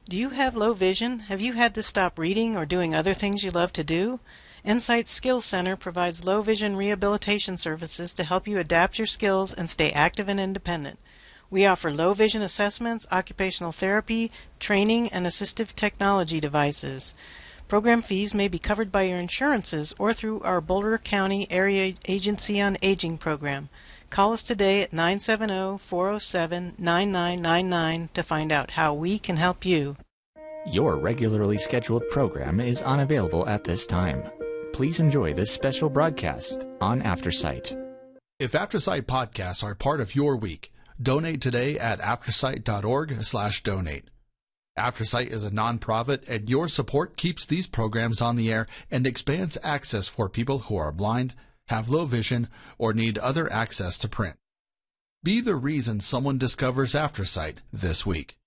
Do you have low vision? Have you had to stop reading or doing other things you love to do? Ensight Skills Center provides low vision rehabilitation services to help you adapt your skills and stay active and independent. We offer low vision assessments, occupational therapy, training, and assistive technology devices. Program fees may be covered by your insurances or through our Boulder County Area Agency on Aging program. Call us today at 970-407-9999 to find out how we can help you. Your regularly scheduled program is unavailable at this time. Please enjoy this special broadcast on AfterSight. If AfterSight podcasts are part of your week, donate today at aftersight.org/donate. AfterSight is a nonprofit, and your support keeps these programs on the air and expands access for people who are blind, have low vision, or need other access to print. Be the reason someone discovers AfterSight this week.